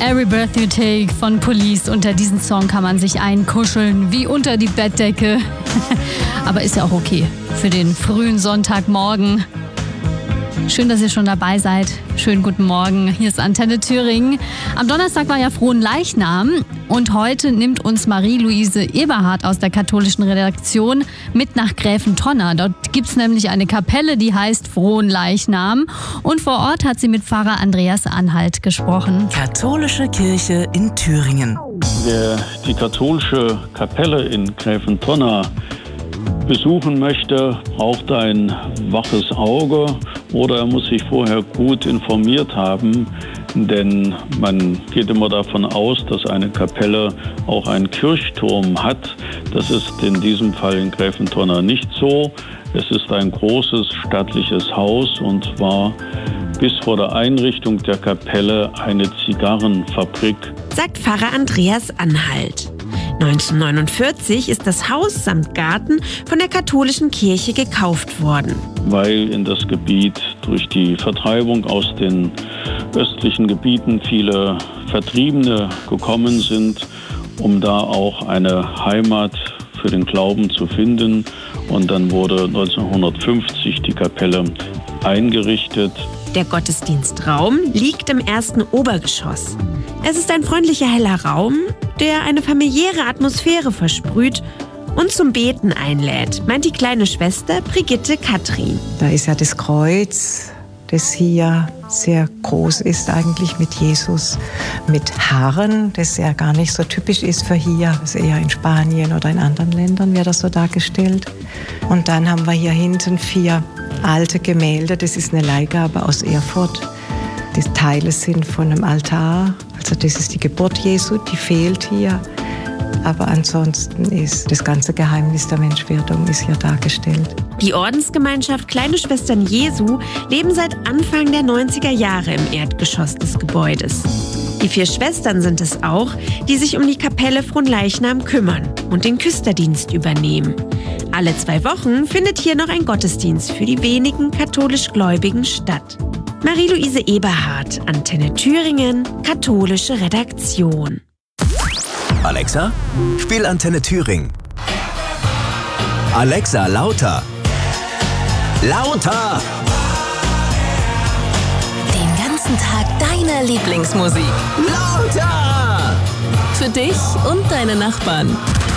Every Breath You Take von Police. Unter diesen Song kann man sich einkuscheln, wie unter die Bettdecke. Aber ist ja auch okay für den frühen Sonntagmorgen. Schön, dass ihr schon dabei seid. Schönen guten Morgen. Hier ist Antenne Thüringen. Am Donnerstag war ja Fronleichnam und heute nimmt uns Marie-Louise Eberhardt aus der katholischen Redaktion mit nach Gräfentonna. Dort gibt es nämlich eine Kapelle, die heißt Fronleichnam. Und vor Ort hat sie mit Pfarrer Andreas Anhalt gesprochen. Katholische Kirche in Thüringen. Wer die katholische Kapelle in Gräfentonna besuchen möchte, braucht ein waches Auge oder er muss sich vorher gut informiert haben, denn man geht immer davon aus, dass eine Kapelle auch einen Kirchturm hat. Das ist in diesem Fall in Gräfentonna nicht so. Es ist ein großes stattliches Haus und war bis vor der Einrichtung der Kapelle eine Zigarrenfabrik, sagt Pfarrer Andreas Anhalt. 1949 ist das Haus samt Garten von der katholischen Kirche gekauft worden. Weil in das Gebiet durch die Vertreibung aus den östlichen Gebieten viele Vertriebene gekommen sind, um da auch eine Heimat für den Glauben zu finden. Und dann wurde 1950 die Kapelle eingerichtet. Der Gottesdienstraum liegt im ersten Obergeschoss. Es ist ein freundlicher, heller Raum, der eine familiäre Atmosphäre versprüht und zum Beten einlädt, meint die kleine Schwester Brigitte Katrin. Da ist ja das Kreuz, das hier sehr groß ist eigentlich mit Jesus, mit Haaren, das ja gar nicht so typisch ist für hier, das ist eher in Spanien oder in anderen Ländern wird das so dargestellt. Und dann haben wir hier hinten 4 alte Gemälde, das ist eine Leihgabe aus Erfurt. Die Teile sind von einem Altar, also das ist die Geburt Jesu, die fehlt hier. Aber ansonsten ist das ganze Geheimnis der Menschwerdung ist hier dargestellt. Die Ordensgemeinschaft Kleine Schwestern Jesu leben seit Anfang der 90er Jahre im Erdgeschoss des Gebäudes. Die 4 Schwestern sind es auch, die sich um die Kapelle Fronleichnam kümmern und den Küsterdienst übernehmen. Alle 2 Wochen findet hier noch ein Gottesdienst für die wenigen katholisch Gläubigen statt. Marie-Louise Eberhardt, Antenne Thüringen, katholische Redaktion. Alexa, spiel Antenne Thüringen. Alexa, lauter. Lauter! Den ganzen Tag deine Lieblingsmusik. Lauter! Für dich und deine Nachbarn.